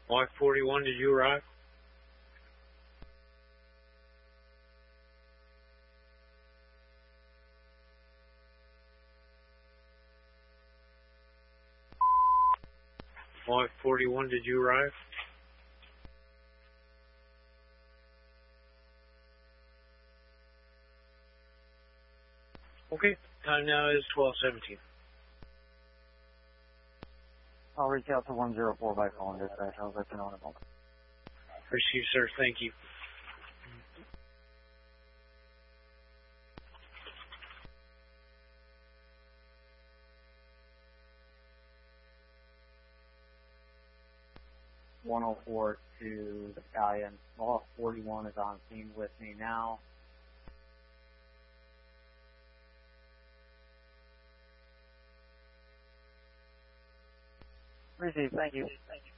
Y41, did you arrive? Y41, did you arrive? Okay, time now is 12:17. I'll reach out to 104 by phone dispatch. I'll let you know in a moment. Received, sir. Thank you. .104 to the Battalion. Law 41 is on scene with me now. Received. Thank you.